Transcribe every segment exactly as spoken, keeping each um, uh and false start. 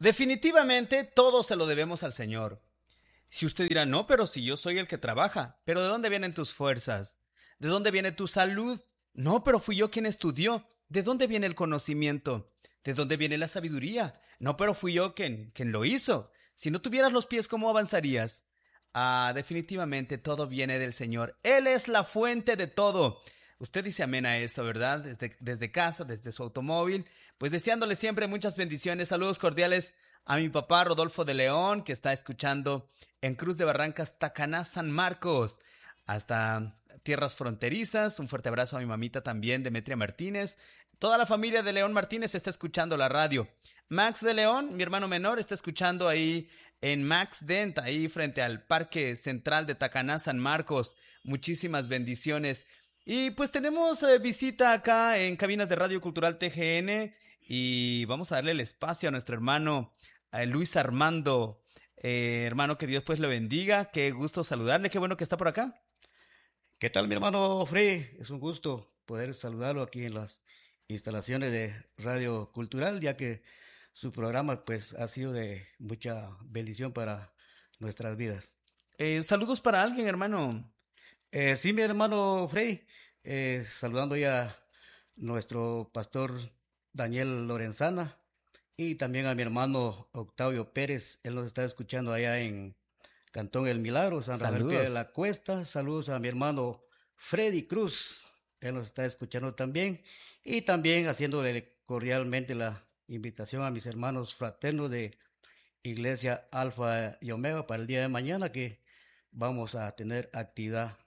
Definitivamente todo se lo debemos al Señor. Si usted dirá, no, pero si yo soy el que trabaja, pero ¿de dónde vienen tus fuerzas? ¿De dónde viene tu salud? No, pero fui yo quien estudió. ¿De dónde viene el conocimiento? ¿De dónde viene la sabiduría? No, pero fui yo quien, quien lo hizo. Si no tuvieras los pies, ¿cómo avanzarías? Ah, definitivamente todo viene del Señor. Él es la fuente de todo. Usted dice amén a eso, ¿verdad? Desde, desde casa, desde su automóvil. Pues deseándole siempre muchas bendiciones. Saludos cordiales a mi papá Rodolfo de León, que está escuchando en Cruz de Barrancas, Tacaná, San Marcos, hasta tierras fronterizas. Un fuerte abrazo a mi mamita también, Demetria Martínez. Toda la familia de León Martínez está escuchando la radio. Max de León, mi hermano menor, está escuchando ahí en Max Dent, ahí frente al Parque Central de Tacaná, San Marcos. Muchísimas bendiciones. Y pues tenemos eh, visita acá en Cabinas de Radio Cultural T G N y vamos a darle el espacio a nuestro hermano eh, Luis Armando. Eh, hermano, que Dios pues le bendiga. Qué gusto saludarle, qué bueno que está por acá. ¿Qué tal, mi hermano Freddy? Es un gusto poder saludarlo aquí en las instalaciones de Radio Cultural, ya que su programa pues ha sido de mucha bendición para nuestras vidas. Eh, saludos para alguien, hermano. Eh, sí, mi hermano Freddy, eh, saludando ya a nuestro pastor Daniel Lorenzana y también a mi hermano Octavio Pérez. Él nos está escuchando allá en Cantón El Milagro, San Rafael Pie de Saludos. la Cuesta. Saludos a mi hermano Freddy Cruz, él nos está escuchando también. Y también haciéndole cordialmente la invitación a mis hermanos fraternos de Iglesia Alfa y Omega para el día de mañana, que vamos a tener actividad.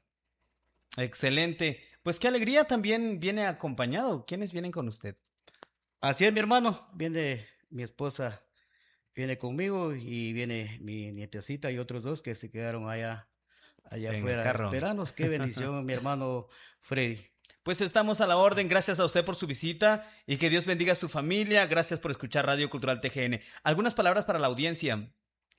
Excelente. Pues qué alegría, también viene acompañado. ¿Quiénes vienen con usted? Así es, mi hermano, viene mi esposa, viene conmigo y viene mi nietecita y otros dos que se quedaron allá, allá En el afuera carro. esperándonos. Qué bendición, mi hermano Freddy. Pues estamos a la orden. Gracias a usted por su visita y que Dios bendiga a su familia. Gracias por escuchar Radio Cultural T G N. Algunas palabras para la audiencia.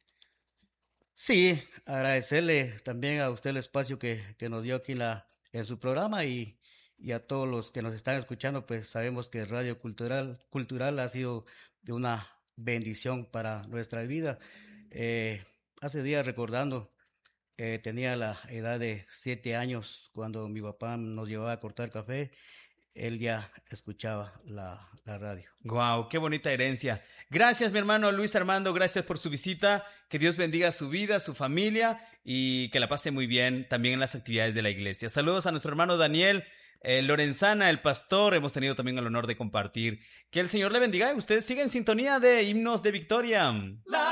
Sí, agradecerle también a usted el espacio que, que nos dio aquí en, la, en su programa y, y a todos los que nos están escuchando, pues sabemos que Radio Cultural, Cultural ha sido de una bendición para nuestra vida. Eh, hace días recordando, eh, tenía la edad de siete años cuando mi papá nos llevaba a cortar café, él ya escuchaba la, la radio. Guau, qué bonita herencia. Gracias, mi hermano Luis Armando. Gracias por su visita. Que Dios bendiga su vida, su familia y que la pase muy bien también en las actividades de la iglesia. Saludos a nuestro hermano Daniel eh, Lorenzana, el pastor. Hemos tenido también el honor de compartir. Que el Señor le bendiga. Usted sigue en sintonía de Himnos de Victoria. La